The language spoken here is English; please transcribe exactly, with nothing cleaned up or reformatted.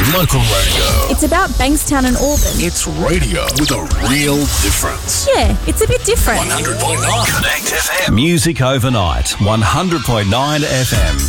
Local radio. It's about Bankstown and Auburn. It's radio with a real difference. Yeah, it's a bit different. one hundred point nine Connect F M. Music overnight. one hundred point nine F M.